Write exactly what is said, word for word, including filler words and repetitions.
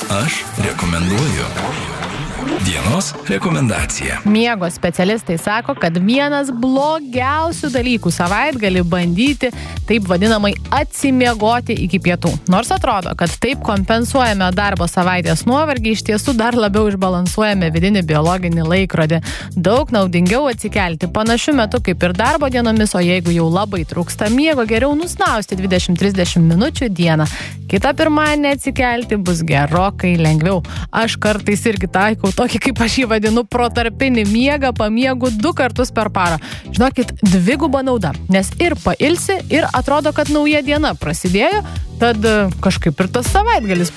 Aš rekomenduoju. Dienos rekomendacija. Miego specialistai sako, kad vienas blogiausių dalykų savaitgalį bandyti taip vadinamai atsimiegoti iki pietų. Nors atrodo, kad taip kompensuojame darbo savaitės nuovargį, iš tiesų dar labiau išbalansuojame vidinį biologinį laikrodį. Daug naudingiau atsikelti panašiu metu kaip ir darbo dienomis, o jeigu jau labai trūksta miego, geriau nusnausti dvidešimt trisdešimt minučių dieną. Kitą pirmadienį atsikelti bus gerokai lengviau. Aš kartais irgi taikau tokį, kaip aš jį vadinu, protarpinį miegą, pamiegu du kartus per parą. Žinokit, dviguba nauda, nes ir pailsi, ir atrodo, kad nauja diena prasidėjo, tad kažkaip ir tas savaitgalis